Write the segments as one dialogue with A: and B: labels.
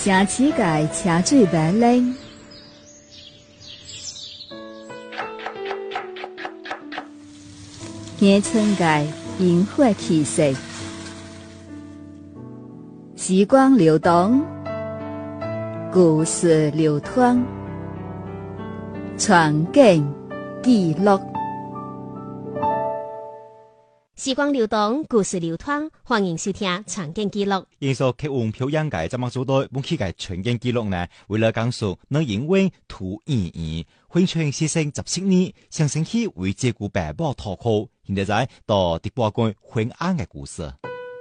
A: 城市界车水马龙，乡村界萤火气息，时光流动，故事流淌，传景记录。
B: 时光流动，故事流淌，欢迎收听《传景记录》。
C: 因所客户表演界怎么做到本期嘅传景记录呢？为了讲述能因为图意义，婚庆先生17年，想升起为照顾爸爸讨口，现在到第8季婚案嘅故事。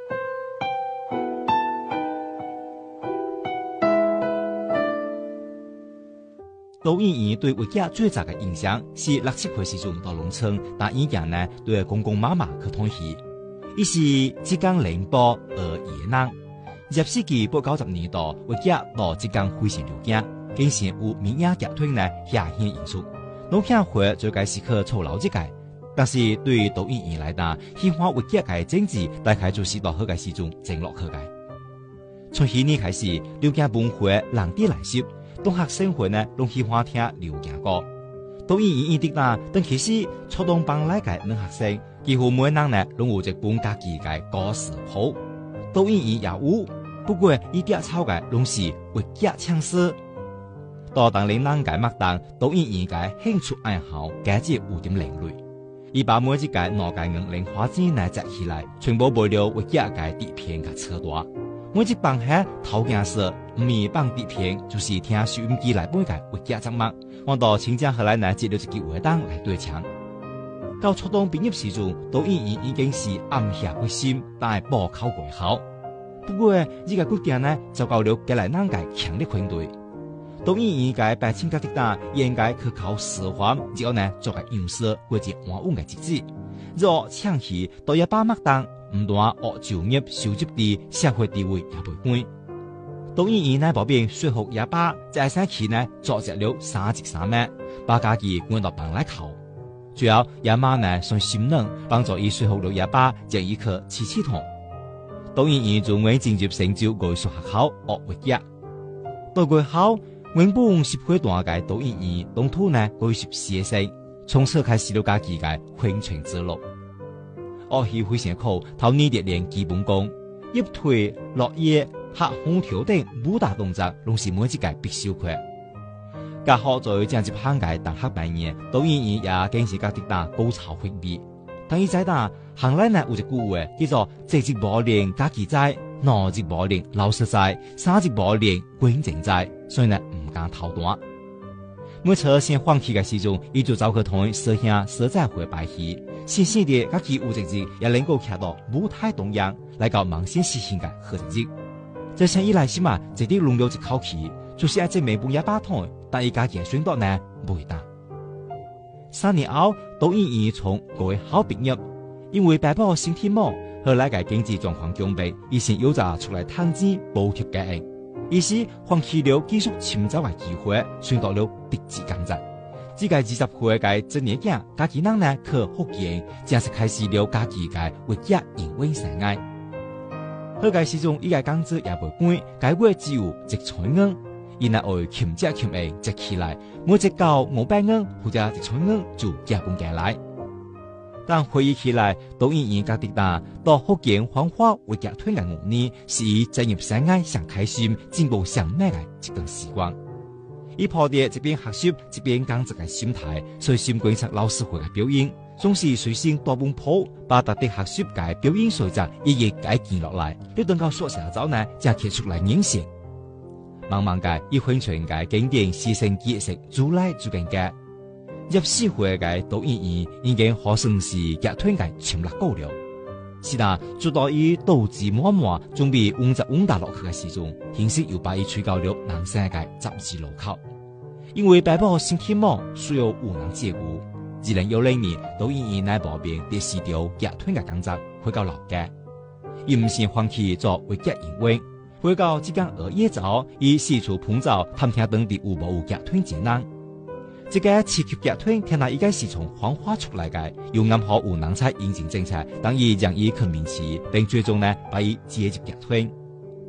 C: 杜燕燕对活家最早嘅印象是6、7岁时阵到农村，但依家呢对公公妈妈去通戏。伊是浙江宁波野人，20世纪80、90年代活家到浙江非常了解，经常有民营集团呢下线演出。农乡会最开始去操劳这个，但是对杜燕燕来讲，喜欢活家嘅政治大概就是到好嘅时阵正落去嘅。从去年开始，了解文化人地来习。同学生活呢，拢喜欢听流行歌。杜燕燕的啦，等其实初中班来嘅女学生，几乎每人呢，拢有一本家己嘅歌词谱。杜燕燕也有，不过伊点抄嘅拢是活家唱诗。到当年人嘅麦当，杜燕燕嘅兴趣爱好，家姐有点另类。伊把每一届脑界硬零花钱呢摘起来，全部为了活家嘅底片嘅车大。每一帮下头件事，唔是放底片，就是听收音机来播嘅活家节目。我到亲家后来呢接了一支活动来对唱。到初中毕业时阵，杜燕燕已经是暗下决心，但系报考会考。不过呢个决定呢，就到了家来人嘅强烈反对。杜燕燕嘅爸亲家的大，应该去考师范，之后呢做个样式过一安稳嘅日子。若抢戏到一把麦当。唔但学就业收入低，社会地位也袂高。杜燕燕呢，旁边说服也罢，在生期呢，做只了3级3万，把家己关到房来考。最后也妈呢，算心软，帮助伊说服了也罢，将伊去七七堂。杜燕燕仲为进入成就艺术学校学活家。到过后，原本10岁大嘅杜燕燕，当初呢改习写生，从此开始了家己嘅婚庆之路。学习非常苦，头年历练基本功，一腿、落叶、拍空调等武打动作，拢是每一届必修课。家好在正入行界大学毕业，杜燕燕也更是家己打高潮回避。但伊在打行内呢有一句话叫做：这日无练家己知，那日无练老师知，3日无练观众知，所以呢唔敢偷单。每次先放弃嘅时阵，伊就走去同师兄师姐会拜戏。先生的家己有一日也能够徛到舞台中央，来到盲先实现嘅好日子。这像伊来时嘛，这啲拢有一口气，就是一只眉部也把痛，但伊家己嘅选择呢唔会大。3年后，杜燕燕从国校毕业，因为爸爸身体忙，后来嘅经济状况窘迫，伊先有早出来探钱补贴家用。于是放弃了继续寻找嘅机会，选择了别职工作。这个20岁嘅真年囝，家己人呢去福建，正式开始了家己嘅活家营运生涯。好嘅时阵，伊嘅工资也袂高，该月只有1,000元。伊若会勤食勤下积起来，每一到500元或者1,000元就加本加来。但回忆起来，杜燕燕家己打到福建繁华活家团嘅5年，是伊职业生涯上开心、进步上慢嘅一段时光。伊抱着一边学习一边工作嘅心态，随心观察老师会嘅表演，总是随身带本谱，把特地学习嘅表演细则一一改记落来。你等到宿舍走呢，才揭出来演示。慢慢嘅，伊分传嘅经典师生结识，逐来逐更加。14岁嘅杜燕燕已經可算是集團嘅潛力高了。是啦，直到伊鬥志滿滿，準備穩打落去嘅時陣，形勢又把伊吹到了人生嘅十字路口。因為爸爸身體忙，需要有人照顧。2010年，杜燕燕喺旁邊第4條集團嘅工作，回到老家。伊唔是放棄做活家營運，回到浙江野早，伊四處碰找探聽當地有無有集團職能。這個市級集團聽來應該是從黃花出來嘅，又啱好有人才引進政策，等於讓伊去面試，並最終呢把伊接入集團。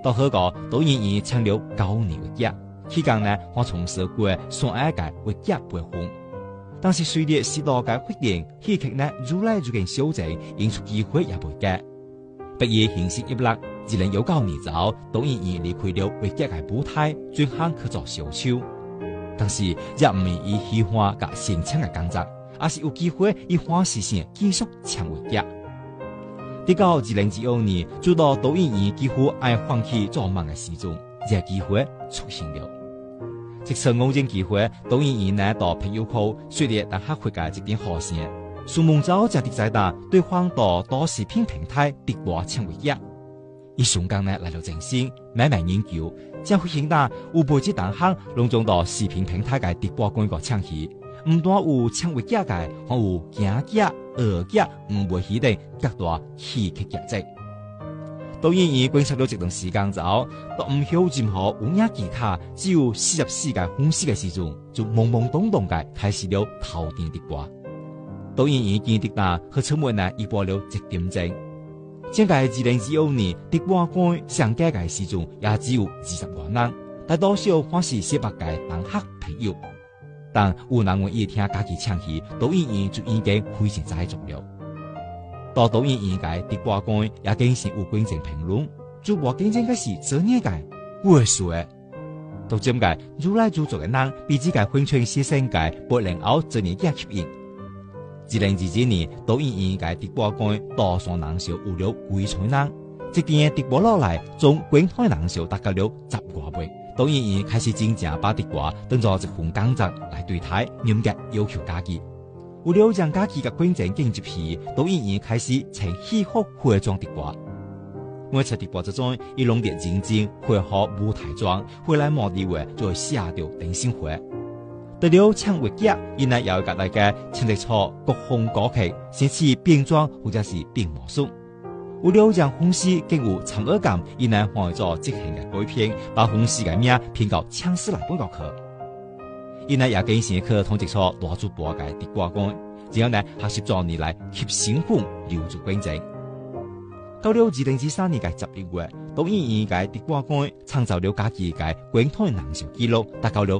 C: 到好個導演員請了9年嘅假，期間呢，我從事過上海嘅為假培訓。但是隨着時代嘅發展，戲劇呢越來越嘅小眾，演出機會也袂嘅。畢業形式一落，2019年早，導演員離開了為假嘅舞台，轉行去做小丑。但是也唔係以喜歡甲sen唱嘅工作，而是有機會以歡喜心繼續唱為假。直到2015年，直到導演員幾乎愛放棄做夢嘅時陣，這機會出現了。這次偶然機會，導演員呢到朋友庫說了但客戶嘅一點好聲，蘇夢洲就直在打對方到視頻平台直播唱為假。一瞬間呢來了真心，慢慢研究，將會顯得有背景當行隆重到視頻平台嘅直播廣告唱戲，唔單有唱為假嘅，還有驚假、假唔會起定各大戲劇劇集。導演員觀察了這段時間之後，都唔曉任何有影其他，只有44個粉絲嘅時陣，就懵懵懂懂嘅開始了頭頂直播。導演員見得到和出門呢一播了1點鐘。正解2025年直播館上架嘅時陣，也只有20多人，大多數還是18個同學朋友。但有人願意聽家己唱戲，導演員就已經非常在做了。到導演員嘅直播館也經常有觀眾評論，主播競爭嘅是專業嘅，會說。到今屆越來越多嘅人比自己婚慶犧牲嘅8後專業嘅吸引。2022年，導演員嘅直播館多數人數有了幾千人，一點直播落來，從觀台人數達到了10多倍。導演員開始真正把直播當作一份工作來對待，嚴格要求家己。為了讓家己嘅觀眾進入戲，導演員開始請戲服化妝直播。每次直播之中，伊攏得認真配合舞台妝，回來目的為就會下到定心會。除了唱為假，伊呢也有甲大家唱一出國風歌曲，甚至變裝或者是變魔術。為了讓粉絲更有參與感，伊呢還會做即興嘅改編，把粉絲嘅名編到唱詩來本國去。伊呢也經常去同一出大主播嘅直播館，然後呢學習做你來吸新粉留住觀眾。到了2023年嘅11月，導演員嘅直播館創造了家己嘅觀台人數紀錄，達到了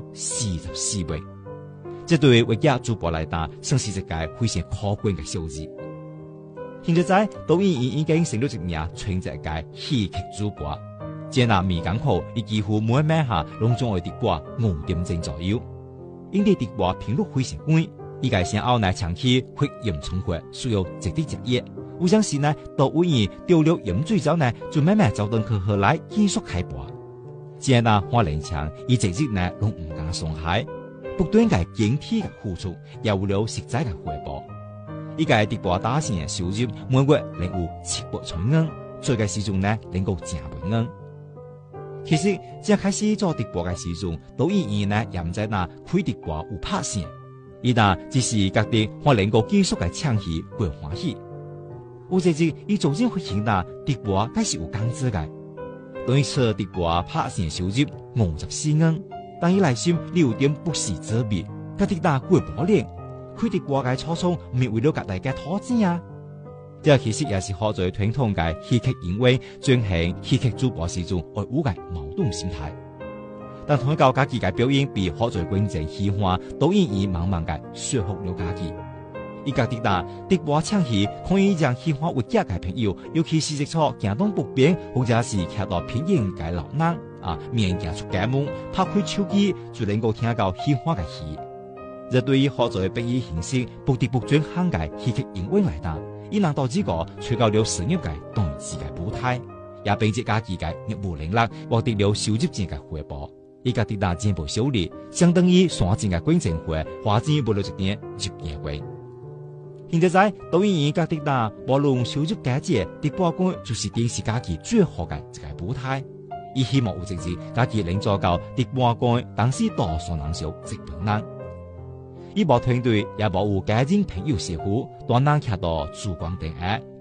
C: 44位。這對為假主播來講，算是一個非常可觀嘅數字。現在導演員已經成了一名全職嘅戲劇主播，接納未港口，伊幾乎每晚下攏總會直播5點鐘左右。因啲直播頻率非常高，伊個先後呢長期會嚴重化，需要直接接業。有陣時呢，導演丟了鹽水之後呢，就慢慢走到去後來繼續開播。接納花蓮強，伊直接呢攏唔敢鬆懈。不斷嘅整體嘅付出，也有了實在嘅回報。依個直播打線嘅收入每月能有700千元，做嘅時陣呢能夠正倍元。其實正開始做直播嘅時陣，導演員呢也唔知哪開直播有拍線，伊呢只是覺得我能夠繼續嘅唱戲會歡喜。有時陣伊逐漸會顯得直播該是有工資嘅，對於次直播拍線收入54元。但伊內心你有點不是滋味，覺得打過保齡，開直播嘅初衷唔係為了甲大家討錢啊！這其實也是好在傳統嘅戲劇演員進行戲劇主播時陣會有嘅矛盾心態。但同教家己嘅表演比好在觀眾喜歡，導演員慢慢嘅說服了家己。伊覺得打直播唱戲可以讓喜歡為假嘅朋友，尤其是一出行動不便或者是徛到偏遠嘅老人。免行出家門，拍開手機就能夠聽到喜歡嘅戲。這對於好在表演形式不得不轉行嘅戲劇演員來講，伊能導致個吹到了商業嘅當然自嘅舞台，也並且家己嘅業務能力獲得了收入錢嘅回報。伊個得到進步效率，相當於山錢嘅觀眾會花錢不了一點入夜會。現在導演員覺得到無論收入價值，直播館就是電視家己最好嘅一個舞台。伊希望有一日，家己能做到直播館，當時多數人數1萬人。伊無團隊，也無有家人朋友師傅，單人徛到曙光燈下，